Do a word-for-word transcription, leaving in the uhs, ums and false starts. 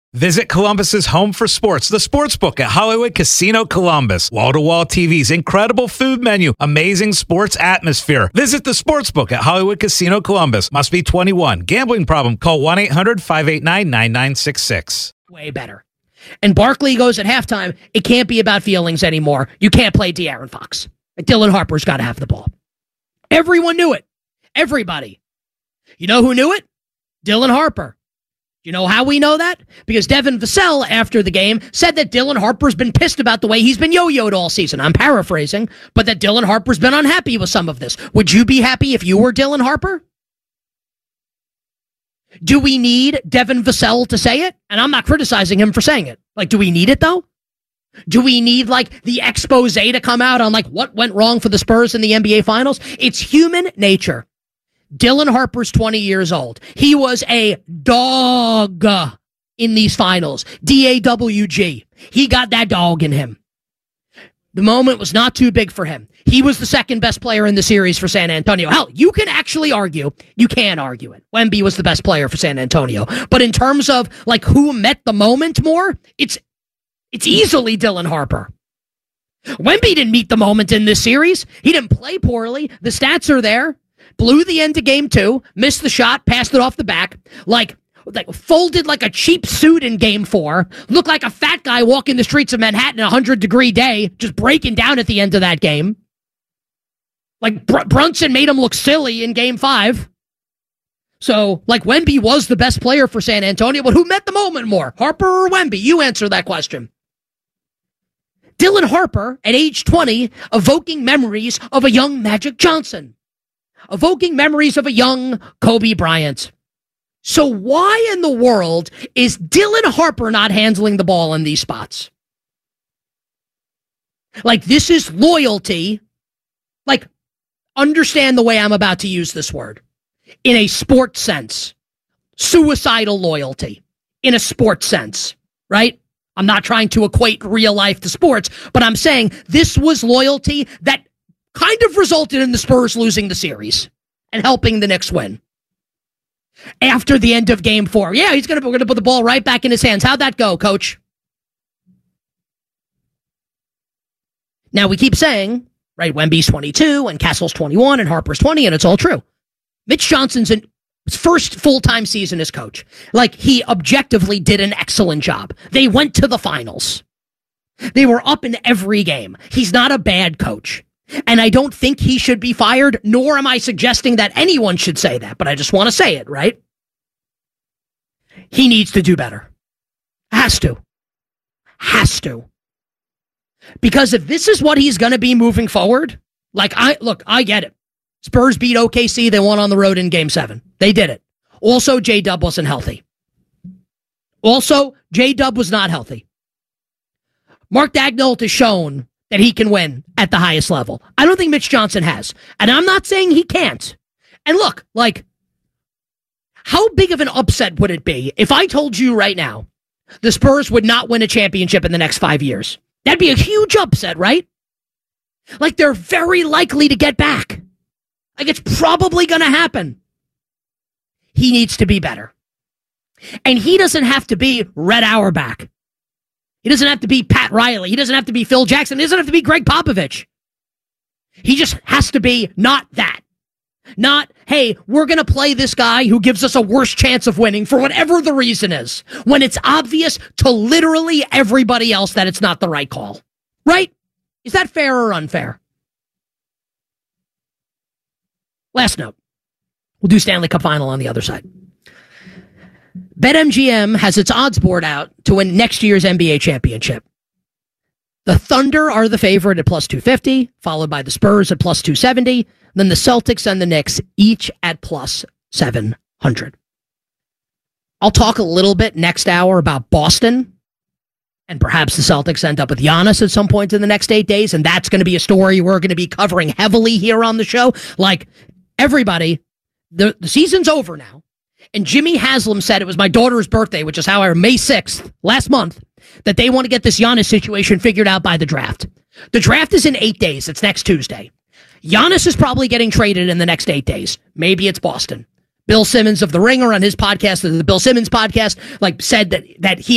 Visit Columbus's home for sports, the Sportsbook at Hollywood Casino Columbus. Wall-to-wall T Vs, incredible food menu, amazing sports atmosphere. Visit the Sportsbook at Hollywood Casino Columbus. Must be twenty-one. Gambling problem? Call one eight hundred five eight nine nine nine six six. Way better. And Barkley goes at halftime, it can't be about feelings anymore. You can't play De'Aaron Fox. Dylan Harper's got to have the ball. Everyone knew it. Everybody. You know who knew it? Dylan Harper. You know how we know that? Because Devin Vassell, after the game, said that Dylan Harper's been pissed about the way he's been yo-yoed all season. I'm paraphrasing, but that Dylan Harper's been unhappy with some of this. Would you be happy if you were Dylan Harper? Do we need Devin Vassell to say it? And I'm not criticizing him for saying it. Like, do we need it, though? Do we need, like, the expose to come out on, like, what went wrong for the Spurs in the N B A Finals? It's human nature. Dylan Harper's twenty years old. He was a dog in these finals. D A W G. He got that dog in him. The moment was not too big for him. He was the second best player in the series for San Antonio. Hell, you can actually argue. You can argue it. Wemby was the best player for San Antonio. But in terms of, like, who met the moment more, it's it's easily Dylan Harper. Wemby didn't meet the moment in this series. He didn't play poorly. The stats are there. Blew the end of game two, missed the shot, passed it off the back, like, like folded like a cheap suit in game four, looked like a fat guy walking the streets of Manhattan a one hundred degree day, just breaking down at the end of that game. Like, Br- Brunson made him look silly in game five. So, like, Wemby was the best player for San Antonio, but who met the moment more, Harper or Wemby? You answer that question. Dylan Harper, at age twenty, evoking memories of a young Magic Johnson. Evoking memories of a young Kobe Bryant. So why in the world is Dylan Harper not handling the ball in these spots? Like, this is loyalty. Like, understand the way I'm about to use this word. In a sports sense. Suicidal loyalty. In a sports sense. Right? I'm not trying to equate real life to sports, but I'm saying this was loyalty that kind of resulted in the Spurs losing the series and helping the Knicks win. After the end of game four. Yeah, he's going to, we're going to put the ball right back in his hands. How'd that go, coach? Now we keep saying, right, Wemby's twenty-two and Castle's twenty-one and Harper's twenty, and it's all true. Mitch Johnson's in his first full-time season as coach. Like, he objectively did an excellent job. They went to the finals. They were up in every game. He's not a bad coach. And I don't think he should be fired, nor am I suggesting that anyone should say that, but I just want to say it, right? He needs to do better. Has to. Has to. Because if this is what he's going to be moving forward, like, I look, I get it. Spurs beat O K C. They won on the road in game seven. They did it. Also, J-Dub wasn't healthy. Also, J-Dub was not healthy. Mark Daigneault has shown that he can win at the highest level. I don't think Mitch Johnson has. And I'm not saying he can't. And look, like, how big of an upset would it be if I told you right now the Spurs would not win a championship in the next five years? That'd be a huge upset, right? Like, they're very likely to get back. Like, it's probably going to happen. He needs to be better. And he doesn't have to be Red Auerbach. He doesn't have to be Pat Riley. He doesn't have to be Phil Jackson. He doesn't have to be Greg Popovich. He just has to be not that. Not, hey, we're going to play this guy who gives us a worse chance of winning for whatever the reason is, when it's obvious to literally everybody else that it's not the right call. Right? Is that fair or unfair? Last note. We'll do Stanley Cup Final on the other side. BetMGM has its odds board out to win next year's N B A championship. The Thunder are the favorite at plus two fifty, followed by the Spurs at plus two seventy, then the Celtics and the Knicks each at plus seven hundred. I'll talk a little bit next hour about Boston, and perhaps the Celtics end up with Giannis at some point in the next eight days, and that's going to be a story we're going to be covering heavily here on the show. Like, everybody, the, the season's over now. And Jimmy Haslam said it was my daughter's birthday, which is how I, May sixth, last month, that they want to get this Giannis situation figured out by the draft. The draft is in eight days. It's next Tuesday. Giannis is probably getting traded in the next eight days. Maybe it's Boston. Bill Simmons of The Ringer on his podcast, the Bill Simmons podcast, like said that, that he